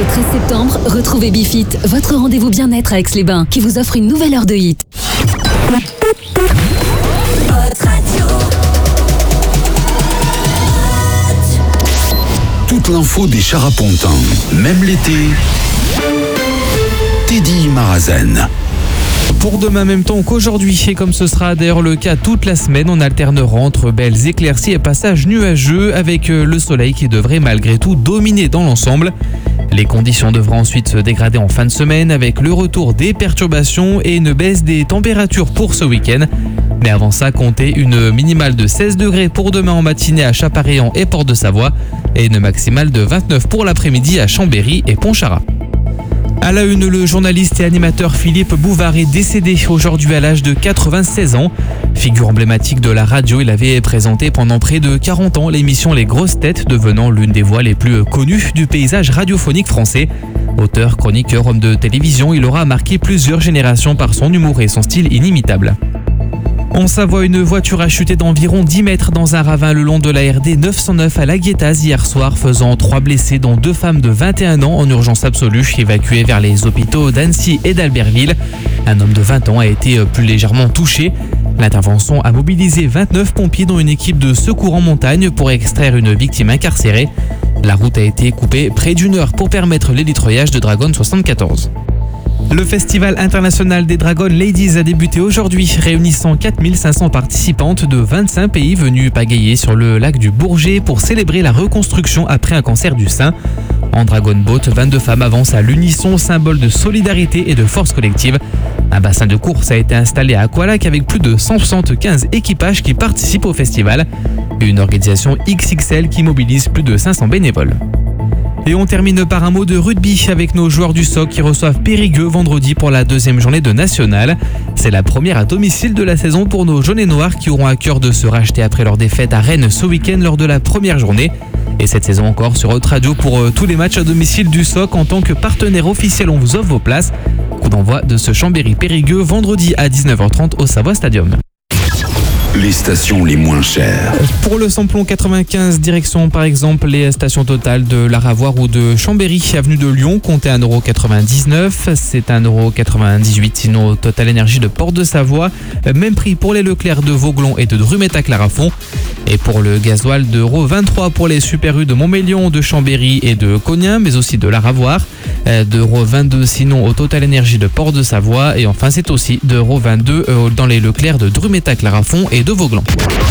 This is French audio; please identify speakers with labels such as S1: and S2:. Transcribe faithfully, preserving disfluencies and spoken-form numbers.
S1: treize septembre, retrouvez Bifit, votre rendez-vous bien-être à Aix-les-Bains, qui vous offre une nouvelle heure de hit.
S2: Toute l'info des Charapontins, même l'été. Teddy Marazen.
S3: Pour demain, même temps qu'aujourd'hui, et comme ce sera d'ailleurs le cas toute la semaine, on alternera entre belles éclaircies et passages nuageux avec le soleil qui devrait malgré tout dominer dans l'ensemble. Les conditions devront ensuite se dégrader en fin de semaine avec le retour des perturbations et une baisse des températures pour ce week-end. Mais avant ça, comptez une minimale de seize degrés pour demain en matinée à Chaparéan et Port-de-Savoie et une maximale de vingt-neuf pour l'après-midi à Chambéry et Pontcharrat. À la une, le journaliste et animateur Philippe Bouvard est décédé aujourd'hui à l'âge de quatre-vingt-seize ans. Figure emblématique de la radio, il avait présenté pendant près de quarante ans l'émission Les Grosses Têtes, devenant l'une des voix les plus connues du paysage radiophonique français. Auteur, chroniqueur, homme de télévision, il aura marqué plusieurs générations par son humour et son style inimitable. En Savoie, une voiture a chuté d'environ dix mètres dans un ravin le long de la R D neuf cent neuf à La Guétaz hier soir, faisant trois blessés dont deux femmes de vingt et un ans en urgence absolue, évacuées vers les hôpitaux d'Annecy et d'Albertville. Un homme de vingt ans a été plus légèrement touché. L'intervention a mobilisé vingt-neuf pompiers dont une équipe de secours en montagne pour extraire une victime incarcérée. La route a été coupée près d'une heure pour permettre l'élitroyage de Dragon soixante-quatorze. Le Festival international des Dragon Ladies a débuté aujourd'hui, réunissant quatre mille cinq cents participantes de vingt-cinq pays venus pagayer sur le lac du Bourget pour célébrer la reconstruction après un cancer du sein. En Dragon Boat, vingt-deux femmes avancent à l'unisson, symbole de solidarité et de force collective. Un bassin de course a été installé à Aqualac avec plus de cent soixante-quinze équipages qui participent au festival. Une organisation X X L qui mobilise plus de cinq cents bénévoles. Et on termine par un mot de rugby avec nos joueurs du S O C qui reçoivent Périgueux vendredi pour la deuxième journée de National. C'est la première à domicile de la saison pour nos jaunes et noirs qui auront à cœur de se racheter après leur défaite à Rennes ce week-end lors de la première journée. Et cette saison encore sur Haute Radio pour euh, tous les matchs à domicile du S O C en tant que partenaire officiel, on vous offre vos places. Coup d'envoi de ce Chambéry-Périgueux vendredi à dix-neuf heures trente au Savoie Stadium.
S2: Les stations les moins chères.
S3: Pour le samplon quatre-vingt-quinze, direction par exemple les stations Total de Laravoir ou de Chambéry, avenue de Lyon, comptez un euro quatre-vingt-dix-neuf. C'est un euro quatre-vingt-dix-huit sinon Total Énergie de Port-de-Savoie. Même prix pour les Leclerc de Vauglon et de Drumet-à-Clarafond. Et pour le gasoil, de euro vingt-trois pour les Super U de Montmélion, de Chambéry et de Cognin, mais aussi de Laravoir. De euro vingt-deux sinon au Total Énergie de Port-de-Savoie. Et enfin, c'est aussi de euro vingt-deux dans les Leclerc de Drumet-à-Clarafond et de Vauglans.